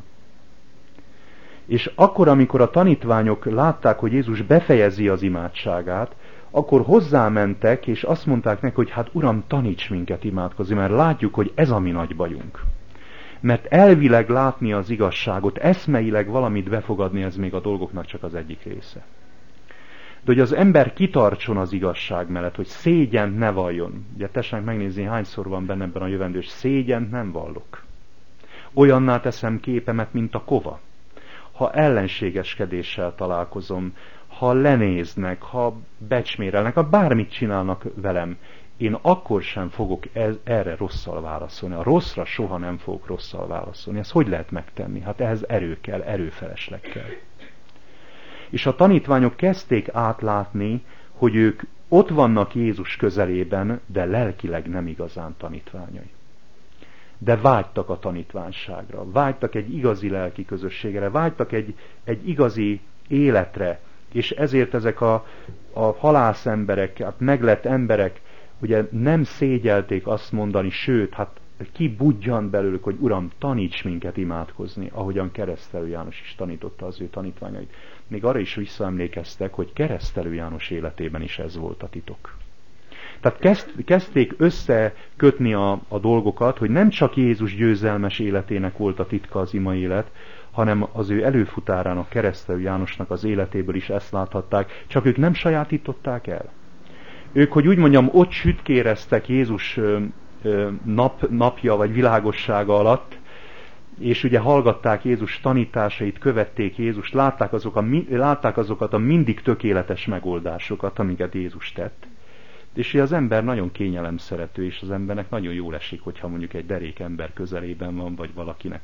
És akkor, amikor a tanítványok látták, hogy Jézus befejezi az imádságát, akkor hozzámentek, és azt mondták neki, hogy hát Uram, taníts minket imádkozni, mert látjuk, hogy ez a mi nagy bajunk. Mert elvileg látni az igazságot, eszmeileg valamit befogadni, ez még a dolgoknak csak az egyik része. De hogy az ember kitartson az igazság mellett, hogy szégyent ne valljon. Ugye tessenek megnézni, hányszor van benne ebben a jövendős, szégyent nem vallok. Olyanná teszem képemet, mint a kova. Ha ellenségeskedéssel találkozom, ha lenéznek, ha becsmérelnek, ha bármit csinálnak velem, én akkor sem fogok erre rosszal válaszolni. A rosszra soha nem fogok rosszal válaszolni. Ezt hogy lehet megtenni? Hát ehhez erő kell, erőfelesleg kell. És a tanítványok kezdték átlátni, hogy ők ott vannak Jézus közelében, de lelkileg nem igazán tanítványai. De vágytak a tanítványságra, vágytak egy igazi lelki közösségre, vágytak egy igazi életre, és ezért ezek a halász emberek, hát meglett emberek, ugye nem szégyelték azt mondani, sőt, hát kibudjant belőlük, hogy Uram, taníts minket imádkozni, ahogyan Keresztelő János is tanította az ő tanítványait. Még arra is visszaemlékeztek, hogy Keresztelő János életében is ez volt a titok. Tehát kezdték összekötni a dolgokat, hogy nem csak Jézus győzelmes életének volt a titka az ima élet, hanem az ő előfutárának, Keresztelő Jánosnak az életéből is ezt láthatták, csak ők nem sajátították el. Ők, hogy úgy mondjam, ott sütkéreztek Jézus napja vagy világossága alatt, és ugye hallgatták Jézus tanításait, követték Jézust, látták azokat a mindig tökéletes megoldásokat, amiket Jézus tett. És az ember nagyon kényelemszerető, és az embernek nagyon jól esik, hogyha mondjuk egy derék ember közelében van, vagy valakinek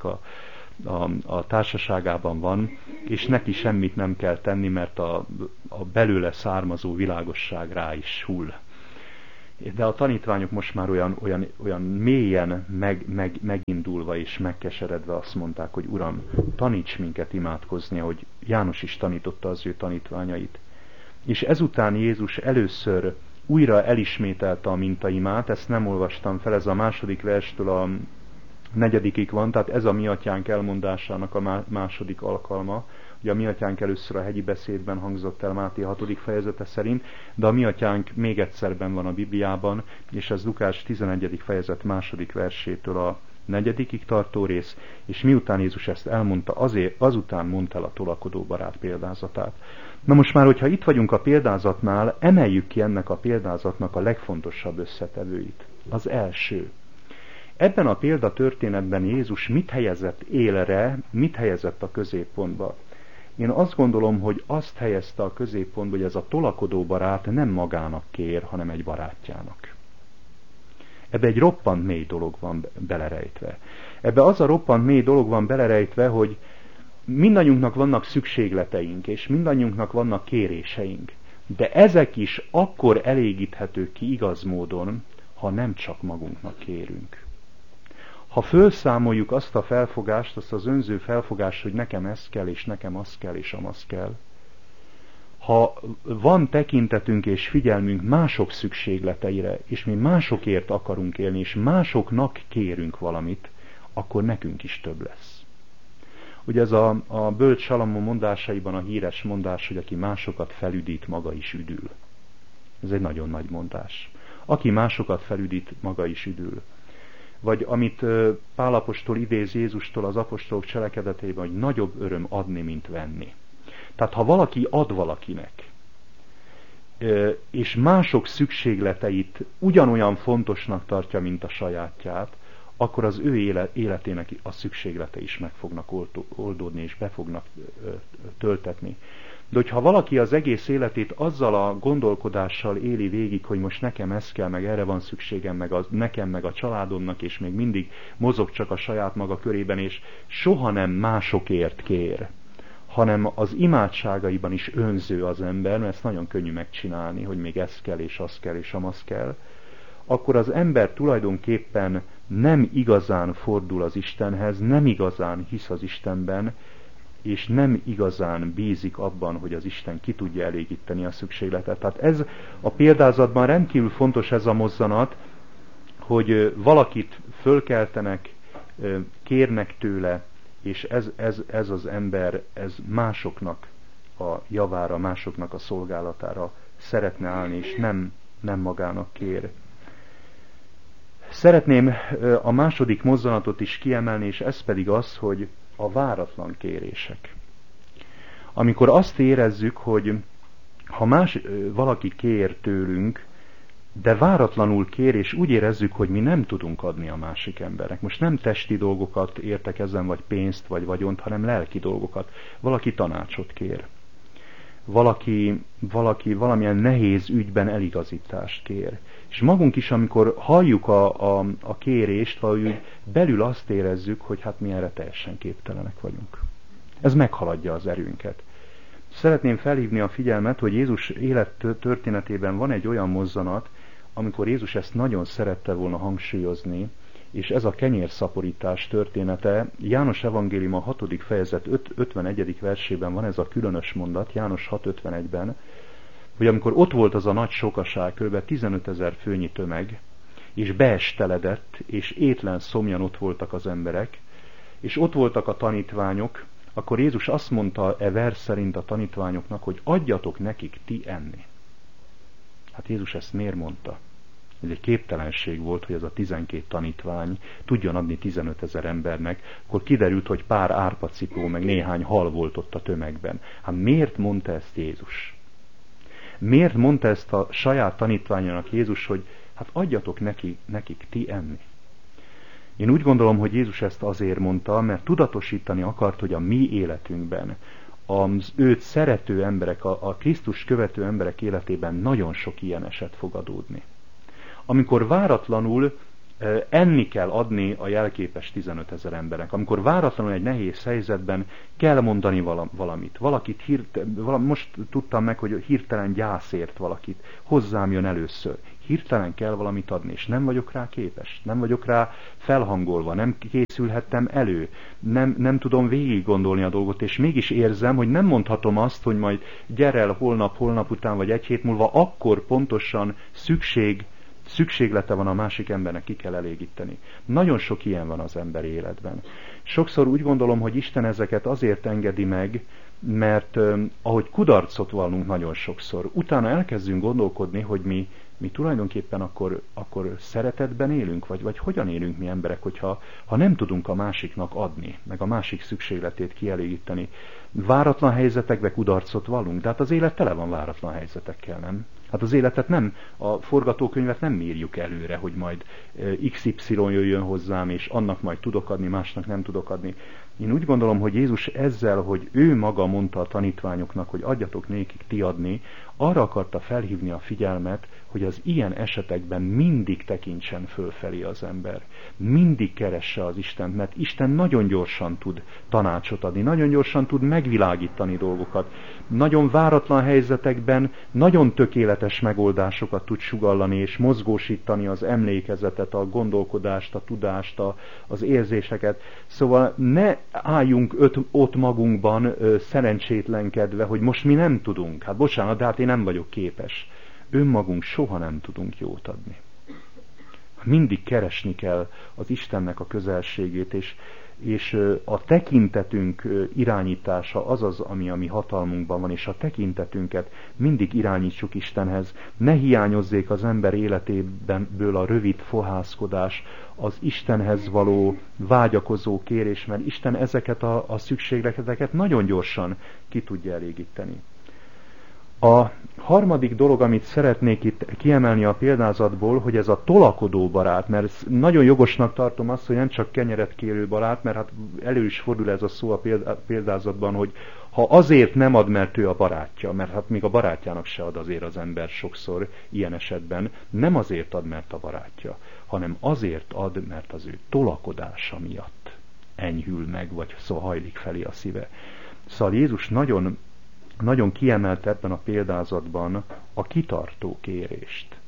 a társaságában van, és neki semmit nem kell tenni, mert a belőle származó világosság rá is hull. De a tanítványok most már olyan mélyen megindulva és megkeseredve azt mondták, hogy Uram, taníts minket imádkozni, ahogy János is tanította az ő tanítványait. És ezután Jézus először újra elismételte a mintaimát, ezt nem olvastam fel, ez a 2. verstől a 4. van, tehát ez a mi atyánk elmondásának a 2. alkalma. Ugye a mi atyánk először a hegyi beszédben hangzott el Máté 6. fejezete szerint, de a mi atyánk még egyszerben van a Bibliában, és ez Lukács 11. fejezet 2. versétől a 4. tartó rész, és miután Jézus ezt elmondta, azután mondta el a tolakodó barát példázatát. Na most már, hogyha itt vagyunk a példázatnál, emeljük ki ennek a példázatnak a legfontosabb összetevőit. Az első. Ebben a példatörténetben Jézus mit helyezett élre, mit helyezett a középpontba? Én azt gondolom, hogy azt helyezte a középpontba, hogy ez a tolakodó barát nem magának kér, hanem egy barátjának. Ebbe egy roppant mély dolog van belerejtve. Ebbe az a roppant mély dolog van belerejtve, hogy mindannyiunknak vannak szükségleteink, és mindannyiunknak vannak kéréseink. De ezek is akkor elégíthetők ki igaz módon, ha nem csak magunknak kérünk. Ha fölszámoljuk azt a felfogást, azt az önző felfogást, hogy nekem ez kell, és nekem az kell, és amaz kell, ha van tekintetünk és figyelmünk mások szükségleteire, és mi másokért akarunk élni, és másoknak kérünk valamit, akkor nekünk is több lesz. Ugye ez a bölcs Salamon mondásaiban a híres mondás, hogy aki másokat felüdít, maga is üdül. Ez egy nagyon nagy mondás. Aki másokat felüdít, maga is üdül. Vagy amit Pál apostol idéz Jézustól az apostolok cselekedetében, hogy nagyobb öröm adni, mint venni. Tehát ha valaki ad valakinek, és mások szükségleteit ugyanolyan fontosnak tartja, mint a sajátját, akkor az ő életének a szükséglete is meg fognak oldódni, és be fognak töltetni. De hogyha valaki az egész életét azzal a gondolkodással éli végig, hogy most nekem ez kell, meg erre van szükségem, nekem, meg a családomnak, és még mindig mozog csak a saját maga körében, és soha nem másokért kér, hanem az imádságaiban is önző az ember, mert ezt nagyon könnyű megcsinálni, hogy még ez kell, és az kell, és amaz kell, akkor az ember tulajdonképpen nem igazán fordul az Istenhez, nem igazán hisz az Istenben, és nem igazán bízik abban, hogy az Isten ki tudja elégíteni a szükségletet. Tehát ez a példázatban rendkívül fontos ez a mozzanat, hogy valakit fölkeltenek, kérnek tőle, és ez az ember, ez másoknak a javára, másoknak a szolgálatára szeretne állni, és nem magának kér. Szeretném a második mozzanatot is kiemelni, és ez pedig az, hogy a váratlan kérések. Amikor azt érezzük, hogy ha valaki kér tőlünk, de váratlanul kér, és úgy érezzük, hogy mi nem tudunk adni a másik embernek. Most nem testi dolgokat értek ezen, vagy pénzt, vagy vagyont, hanem lelki dolgokat. Valaki tanácsot kér. Valaki valamilyen nehéz ügyben eligazítást kér. És magunk is, amikor halljuk a kérést, valahogy belül azt érezzük, hogy hát mi erre teljesen képtelenek vagyunk. Ez meghaladja az erőnket. Szeretném felhívni a figyelmet, hogy Jézus élet történetében van egy olyan mozzanat, amikor Jézus ezt nagyon szerette volna hangsúlyozni, és ez a kenyérszaporítás története. János evangélium a 6. fejezet 51. versében van ez a különös mondat, János 6.51-ben, hogy amikor ott volt az a nagy sokaság, kb. 15 000 főnyi tömeg, és beesteledett, és étlen szomjan ott voltak az emberek, és ott voltak a tanítványok, akkor Jézus azt mondta vers szerint a tanítványoknak, hogy adjatok nekik ti enni. Hát Jézus ezt miért mondta? Ez egy képtelenség volt, hogy ez a 12 tanítvány tudjon adni 15 000 embernek, akkor kiderült, hogy pár árpacipó, meg néhány hal volt ott a tömegben. Hát miért mondta ezt Jézus? Miért mondta ezt a saját tanítványának Jézus, hogy hát adjatok nekik ti enni? Én úgy gondolom, hogy Jézus ezt azért mondta, mert tudatosítani akart, hogy a mi életünkben az őt szerető emberek, a Krisztus követő emberek életében nagyon sok ilyen eset fog adódni. Amikor váratlanul enni kell adni a jelképes 15 000 emberek, amikor váratlanul egy nehéz helyzetben kell mondani valamit. Most tudtam meg, hogy hirtelen gyászért valakit, hozzám jön először. Hirtelen kell valamit adni, és nem vagyok rá képes, nem vagyok rá felhangolva, nem készülhettem elő, nem tudom végig gondolni a dolgot, és mégis érzem, hogy nem mondhatom azt, hogy majd gyere el holnap után, vagy egy hét múlva, akkor pontosan szükséglete van a másik embernek, ki kell elégíteni. Nagyon sok ilyen van az emberi életben. Sokszor úgy gondolom, hogy Isten ezeket azért engedi meg, mert ahogy kudarcot vallunk nagyon sokszor, utána elkezdünk gondolkodni, hogy mi tulajdonképpen akkor szeretetben élünk, vagy hogyan élünk mi emberek, hogyha nem tudunk a másiknak adni, meg a másik szükségletét kielégíteni. Váratlan helyzetekbe kudarcot vallunk, de hát az élet tele van váratlan helyzetekkel, nem? Hát az életet a forgatókönyvet nem írjuk előre, hogy majd XY jöjjön hozzám, és annak majd tudok adni, másnak nem tudok adni. Én úgy gondolom, hogy Jézus ezzel, hogy ő maga mondta a tanítványoknak, hogy adjatok nékik ti adni, arra akarta felhívni a figyelmet, hogy az ilyen esetekben mindig tekintsen fölfelé az ember. Mindig keresse az Istent, mert Isten nagyon gyorsan tud tanácsot adni, nagyon gyorsan tud megvilágítani dolgokat. Nagyon váratlan helyzetekben nagyon tökéletes megoldásokat tud sugallani és mozgósítani az emlékezetet, a gondolkodást, a tudást, az érzéseket. Szóval ne álljunk ott magunkban szerencsétlenkedve, hogy most mi nem tudunk. Hát bocsánat, de hát én nem vagyok képes. Önmagunk soha nem tudunk jót adni. Mindig keresni kell az Istennek a közelségét, és a tekintetünk irányítása az, ami a mi hatalmunkban van, és a tekintetünket mindig irányítsuk Istenhez. Ne hiányozzék az ember életéből a rövid fohászkodás, az Istenhez való vágyakozó kérés, mert Isten ezeket a szükségleteket nagyon gyorsan ki tudja elégíteni. A harmadik dolog, amit szeretnék itt kiemelni a példázatból, hogy ez a tolakodó barát, mert nagyon jogosnak tartom azt, hogy nem csak kenyeret kérő barát, mert hát elő is fordul ez a szó a példázatban, hogy ha azért nem ad, mert ő a barátja, mert hát még a barátjának se ad azért az ember sokszor ilyen esetben, nem azért ad, mert a barátja, hanem azért ad, mert az ő tolakodása miatt enyhül meg, vagy szóval hajlik felé a szíve. Szóval Jézus nagyon kiemelte ebben a példázatban a kitartó kérést.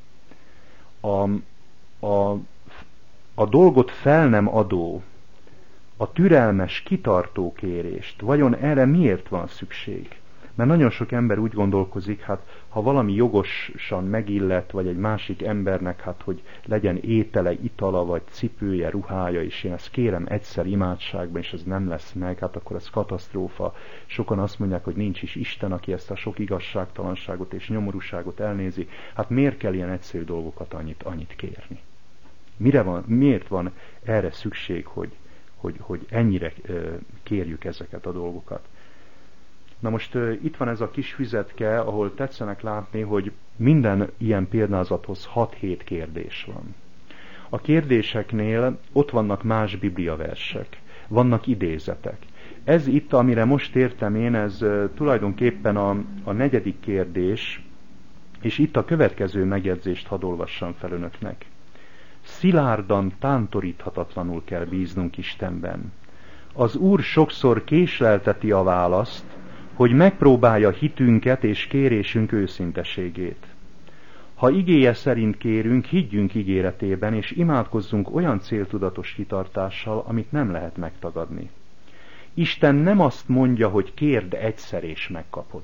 A dolgot fel nem adó, a türelmes, kitartó kérést. Vajon erre miért van szükség? Mert nagyon sok ember úgy gondolkozik, hát ha valami jogosan megillet, vagy egy másik embernek, hát hogy legyen étele, itala, vagy cipője, ruhája, és én ezt kérem egyszer imádságban, és ez nem lesz meg, hát akkor ez katasztrófa. Sokan azt mondják, hogy nincs is Isten, aki ezt a sok igazságtalanságot és nyomorúságot elnézi. Hát miért kell ilyen egyszerű dolgokat annyit kérni? Miért van erre szükség, hogy ennyire kérjük ezeket a dolgokat? Na most itt van ez a kis füzetke, ahol tetszenek látni, hogy minden ilyen példázathoz 6-7 kérdés van. A kérdéseknél ott vannak más bibliaversek, vannak idézetek. Ez itt, amire most értem én, ez tulajdonképpen a 4. kérdés, és itt a következő megjegyzést hadd olvassam fel önöknek. Szilárdan, tántoríthatatlanul kell bíznunk Istenben. Az Úr sokszor késlelteti a választ, hogy megpróbálja hitünket és kérésünk őszinteségét. Ha igéje szerint kérünk, higgyünk ígéretében, és imádkozzunk olyan céltudatos kitartással, amit nem lehet megtagadni. Isten nem azt mondja, hogy kérd egyszer és megkapod,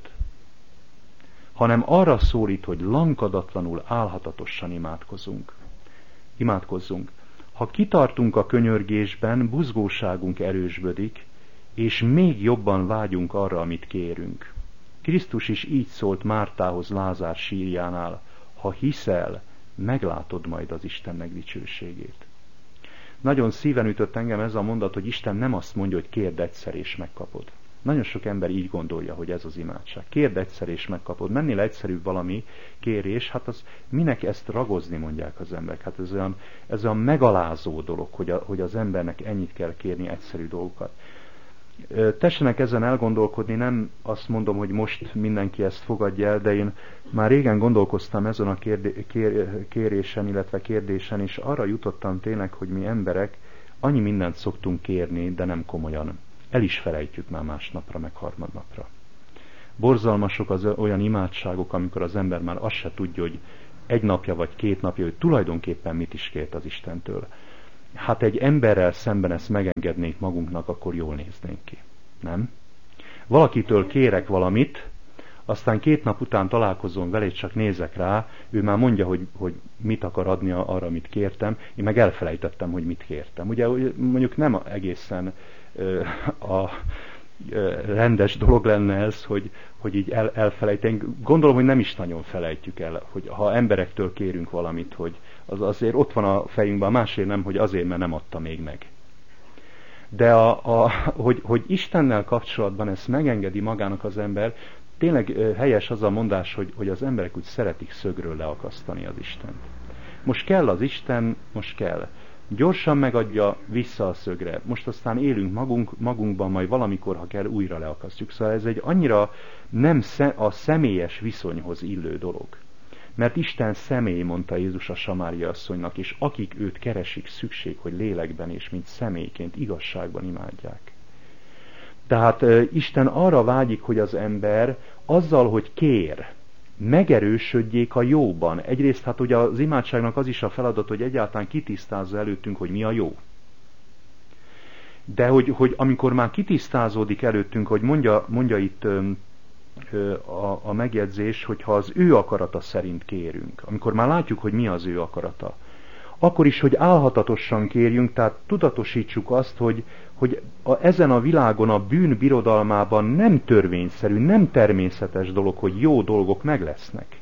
hanem arra szólít, hogy lankadatlanul, álhatatosan imádkozzunk. Ha kitartunk a könyörgésben, buzgóságunk erősödik, és még jobban vágyunk arra, amit kérünk. Krisztus is így szólt Mártához Lázár sírjánál: ha hiszel, meglátod majd az Isten megdicsőségét. Nagyon szíven ütött engem ez a mondat, hogy Isten nem azt mondja, hogy kérd egyszer és megkapod. Nagyon sok ember így gondolja, hogy ez az imádság. Kérd egyszer és megkapod. Mennél egyszerűbb valami kérés, hát az minek ezt ragozni, mondják az emberek. Hát ez olyan megalázó dolog, hogy az embernek ennyit kell kérni egyszerű dolgokat. Tessenek ezen elgondolkodni, nem azt mondom, hogy most mindenki ezt fogadja el, de én már régen gondolkoztam ezen a kérésen, illetve kérdésen, és arra jutottam tényleg, hogy mi emberek annyi mindent szoktunk kérni, de nem komolyan. El is felejtjük már másnapra, meg harmadnapra. Borzalmasok az olyan imádságok, amikor az ember már azt se tudja, hogy egy napja vagy 2 napja, hogy tulajdonképpen mit is kért az Istentől. Hát egy emberrel szemben ezt megengednék magunknak, akkor jól néznénk ki. Nem? Valakitől kérek valamit, aztán 2 nap után találkozom vele, és csak nézek rá, ő már mondja, hogy mit akar adni arra, amit kértem, én meg elfelejtettem, hogy mit kértem. Ugye mondjuk nem egészen a rendes dolog lenne ez, hogy így elfelejtünk. Gondolom, hogy nem is nagyon felejtjük el, hogy ha emberektől kérünk valamit, hogy az azért ott van a fejünkben, másért nem, hogy azért, mert nem adta még meg. De hogy Istennel kapcsolatban ezt megengedi magának az ember, tényleg helyes az a mondás, hogy az emberek úgy szeretik szögről leakasztani az Istent. Most kell az Isten, most kell. Gyorsan megadja, vissza a szögre. Most aztán élünk magunkban, majd valamikor, ha kell, újra leakasztjuk. Szóval ez egy annyira nem a személyes viszonyhoz illő dolog. Mert Isten személy, mondta Jézus a Samária asszonynak, és akik őt keresik, szükség, hogy lélekben és mint személyként, igazságban imádják. Tehát Isten arra vágyik, hogy az ember azzal, hogy kér, megerősödjék a jóban. Egyrészt hát ugye az imádságnak az is a feladat, hogy egyáltalán kitisztázza előttünk, hogy mi a jó. De hogy amikor már kitisztázódik előttünk, hogy mondja itt a megjegyzés, hogyha az ő akarata szerint kérünk, amikor már látjuk, hogy mi az ő akarata, akkor is, hogy álhatatosan kérjünk, tehát tudatosítsuk azt, hogy ezen a világon a bűn birodalmában nem törvényszerű, nem természetes dolog, hogy jó dolgok meg lesznek.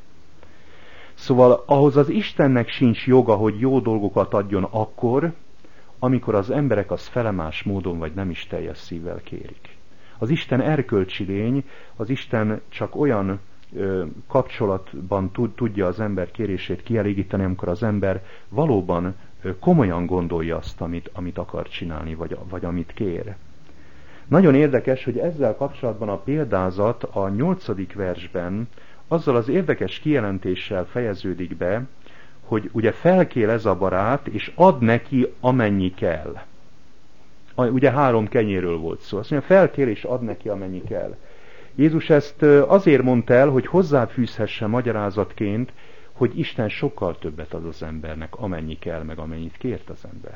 Szóval ahhoz az Istennek sincs joga, hogy jó dolgokat adjon akkor, amikor az emberek azt felemás módon vagy nem is teljes szívvel kérik. Az Isten erkölcsi lény, az Isten csak olyan kapcsolatban tudja az ember kérését kielégíteni, amikor az ember valóban komolyan gondolja azt, amit akar csinálni, vagy amit kér. Nagyon érdekes, hogy ezzel kapcsolatban a példázat a 8. versben azzal az érdekes kijelentéssel fejeződik be, hogy ugye felkél ez a barát, és ad neki amennyi kell. Ugye 3 kenyéről volt szó. Azt mondja, felkél és ad neki amennyi kell. Jézus ezt azért mondta el, hogy hozzáfűzhesse magyarázatként, hogy Isten sokkal többet ad az embernek, amennyi kell, meg amennyit kért az ember.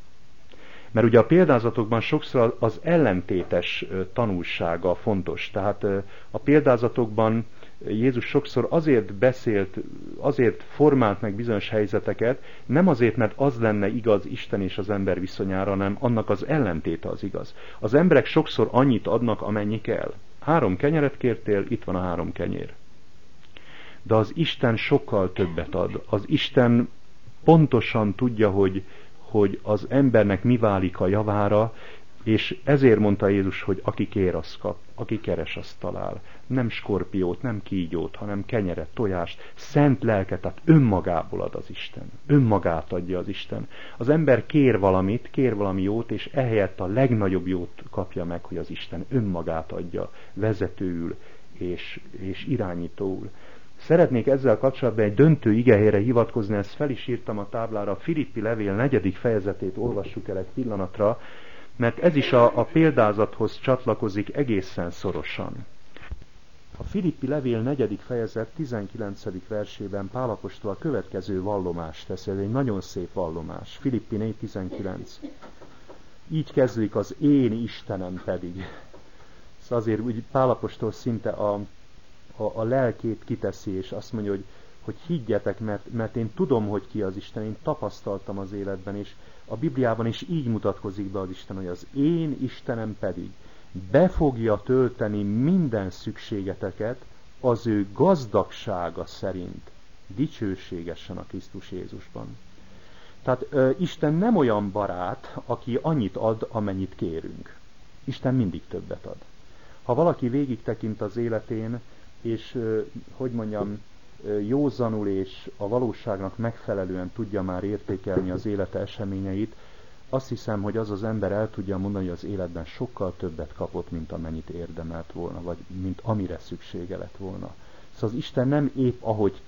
Mert ugye a példázatokban sokszor az ellentétes tanulsága fontos. Tehát a példázatokban Jézus sokszor azért beszélt, azért formált meg bizonyos helyzeteket, nem azért, mert az lenne igaz Isten és az ember viszonyára, hanem annak az ellentéte az igaz. Az emberek sokszor annyit adnak, amennyi kell. 3 kenyeret kértél, itt van a 3 kenyér. De az Isten sokkal többet ad. Az Isten pontosan tudja, hogy az embernek mi válik a javára, és ezért mondta Jézus, hogy aki kér, az kap, aki keres, az talál. Nem skorpiót, nem kígyót, hanem kenyeret, tojást, szent lelket, tehát önmagából ad az Isten. Önmagát adja az Isten. Az ember kér valamit, kér valami jót, és ehelyett a legnagyobb jót kapja meg, hogy az Isten önmagát adja vezetőül és irányítóul. Szeretnék ezzel kapcsolatban egy döntő igehelyre hivatkozni, ezt fel is írtam a táblára, a Filippi levél 4. fejezetét olvassuk el egy pillanatra, mert ez is a példázathoz csatlakozik egészen szorosan. A Filippi levél 4. fejezet 19. versében Pál apostol a következő vallomást tesz, ez egy nagyon szép vallomás. Filippi 4.19. Így kezdődik, az én Istenem pedig. Szóval azért úgy Pál apostol szinte a lelkét kiteszi, és azt mondja, hogy higgyetek, mert én tudom, hogy ki az Isten, én tapasztaltam az életben, és a Bibliában is így mutatkozik be az Isten, hogy az én Istenem pedig be fogja tölteni minden szükségeteket az ő gazdagsága szerint, dicsőségesen a Krisztus Jézusban. Tehát Isten nem olyan barát, aki annyit ad, amennyit kérünk. Isten mindig többet ad. Ha valaki végig tekint az életén, és józanul és a valóságnak megfelelően tudja már értékelni az élete eseményeit, azt hiszem, hogy az az ember el tudja mondani, hogy az életben sokkal többet kapott, mint amennyit érdemelt volna, vagy mint amire szüksége lett volna. Szóval az Isten nem épp ahogy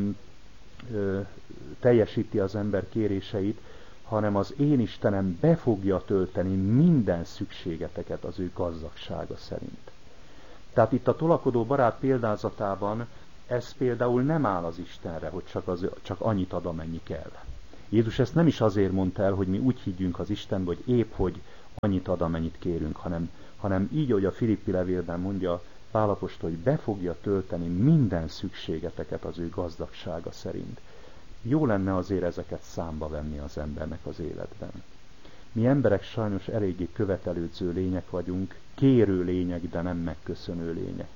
teljesíti az ember kéréseit, hanem az én Istenem be fogja tölteni minden szükségeteket az ő gazdagsága szerint. Tehát itt a tolakodó barát példázatában ez például nem áll az Istenre, hogy csak annyit ad, amennyi kell. Jézus ezt nem is azért mondta el, hogy mi úgy higgyünk az Istenbe, hogy épp, hogy annyit ad, amennyit kérünk, hanem így, hogy a Filippi levélben mondja Pál apostol, hogy be fogja tölteni minden szükségeteket az ő gazdagsága szerint. Jó lenne azért ezeket számba venni az embernek az életben. Mi emberek sajnos eléggé követelődző lények vagyunk, kérő lények, de nem megköszönő lények.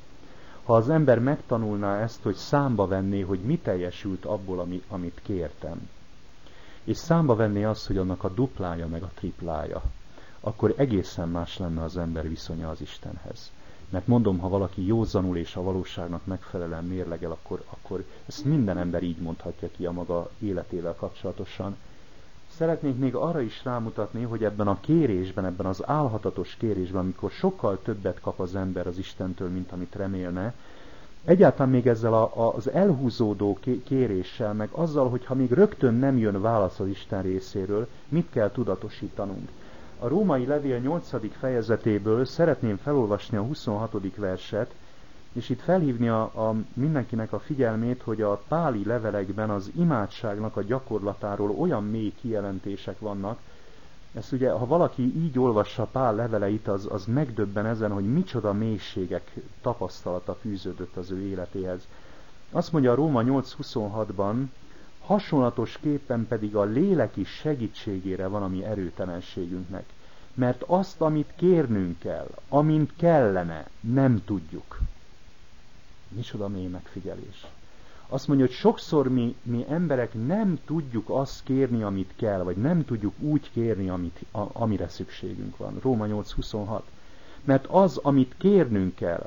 Ha az ember megtanulná ezt, hogy számba venné, hogy mi teljesült abból, amit kértem, és számba venné azt, hogy annak a duplája meg a triplája, akkor egészen más lenne az ember viszonya az Istenhez. Mert mondom, ha valaki józanul és a valóságnak megfelelően mérlegel, akkor ezt minden ember így mondhatja ki a maga életével kapcsolatosan. Szeretnénk még arra is rámutatni, hogy ebben a kérésben, ebben az álhatatos kérésben, amikor sokkal többet kap az ember az Istentől, mint amit remélne, egyáltalán még ezzel az elhúzódó kéréssel, meg azzal, hogy ha még rögtön nem jön válasz az Isten részéről, mit kell tudatosítanunk. A római levél 8. fejezetéből szeretném felolvasni a 26. verset, és itt felhívni mindenkinek a figyelmét, hogy a páli levelekben az imádságnak a gyakorlatáról olyan mély kijelentések vannak. Ezt ugye, ha valaki így olvassa Pál leveleit, az megdöbben ezen, hogy micsoda mélységek tapasztalata fűződött az ő életéhez. Azt mondja a Róma 8.26-ban, hasonlatosképpen pedig a lélek is segítségére van a mi erőtelenségünknek. Mert azt, amit kérnünk kell, amint kellene, nem tudjuk. Micsoda mély megfigyelés. Azt mondja, hogy sokszor mi emberek nem tudjuk azt kérni, amit kell, vagy nem tudjuk úgy kérni, amire szükségünk van. Róma 8.26. Mert az, amit kérnünk kell,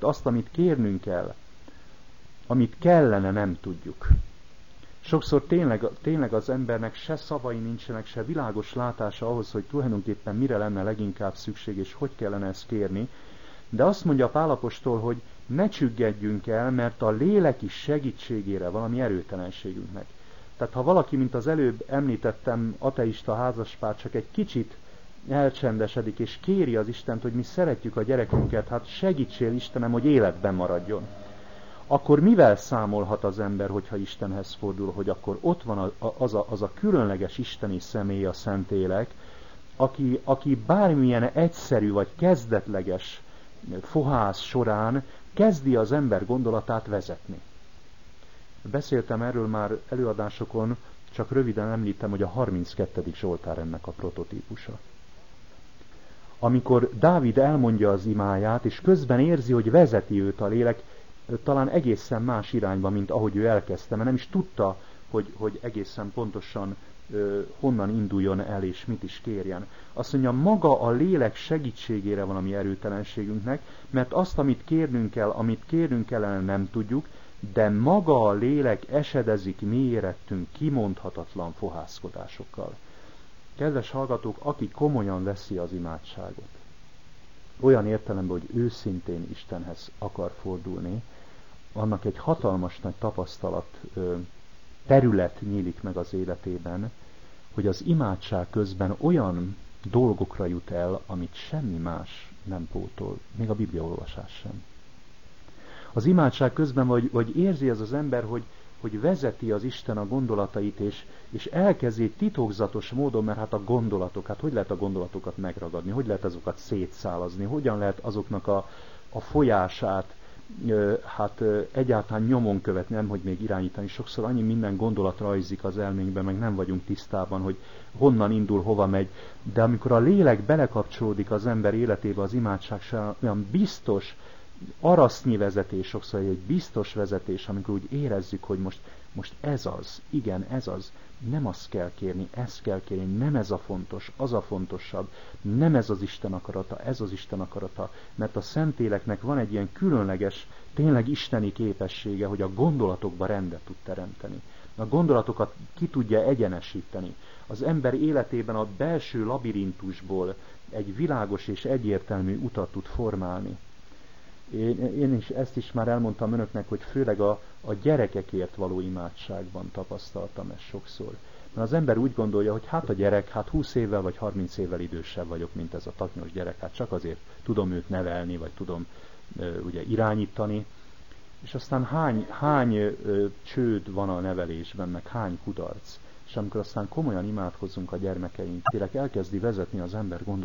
amit kellene, nem tudjuk. Sokszor tényleg az embernek se szavai nincsenek, se világos látása ahhoz, hogy tulajdonképpen mire lenne leginkább szükség, és hogy kellene ezt kérni. De azt mondja Pál apostol, hogy ne csüggedjünk el, mert a lélek is segítségére van a mi erőtelenségünknek. Tehát ha valaki, mint az előbb említettem, ateista házaspár csak egy kicsit elcsendesedik, és kéri az Istent, hogy mi szeretjük a gyerekünket, hát segítsél Istenem, hogy életben maradjon. Akkor mivel számolhat az ember, hogyha Istenhez fordul, hogy akkor ott van az a különleges isteni személy, a Szentlélek, aki bármilyen egyszerű vagy kezdetleges fohász során kezdi az ember gondolatát vezetni. Beszéltem erről már előadásokon, csak röviden említem, hogy a 32. Zsoltár ennek a prototípusa. Amikor Dávid elmondja az imáját, és közben érzi, hogy vezeti őt a lélek, talán egészen más irányba, mint ahogy ő elkezdte, mert nem is tudta, hogy egészen pontosan honnan induljon el, és mit is kérjen. Azt mondja, maga a lélek segítségére van a mi erőtelenségünknek, mert azt, amit kérnünk kell, nem tudjuk, de maga a lélek esedezik mi érettünk kimondhatatlan fohászkodásokkal. Kedves hallgatók, aki komolyan veszi az imádságot, olyan értelemben, hogy őszintén Istenhez akar fordulni, annak egy hatalmas nagy tapasztalat terület nyílik meg az életében, hogy az imádság közben olyan dolgokra jut el, amit semmi más nem pótol, még a bibliaolvasás sem. Az imádság közben vagy érzi ez az ember, hogy vezeti az Isten a gondolatait, és elkezdi titokzatos módon, mert hát a gondolatok, hát hogy lehet a gondolatokat megragadni, hogy lehet azokat szétszálazni, hogyan lehet azoknak a folyását egyáltalán nyomon követni, nem hogy még irányítani. Sokszor annyi minden gondolat rajzik az elménkben, meg nem vagyunk tisztában, hogy honnan indul, hova megy. De amikor a lélek belekapcsolódik az ember életébe, az imádság olyan biztos, arasznyi vezetés, sokszor egy biztos vezetés, amikor úgy érezzük, hogy most ez az, igen, ez az, nem azt kell kérni, ezt kell kérni, nem ez a fontos, az a fontosabb, nem ez az Isten akarata, ez az Isten akarata, mert a Szentléleknek van egy ilyen különleges, tényleg isteni képessége, hogy a gondolatokba rendet tud teremteni. A gondolatokat ki tudja egyenesíteni. az ember életében a belső labirintusból egy világos és egyértelmű utat tud formálni. Én is ezt is már elmondtam önöknek, hogy főleg a gyerekekért való imádságban tapasztaltam ezt sokszor. Mert az ember úgy gondolja, hogy hát a gyerek, hát 20 évvel vagy 30 évvel idősebb vagyok, mint ez a taknyos gyerek, hát csak azért tudom őt nevelni, vagy tudom ugye irányítani. És aztán hány csőd van a nevelésben, meg hány kudarc. És amikor aztán komolyan imádkozzunk a gyermekeink, tényleg elkezdi vezetni az ember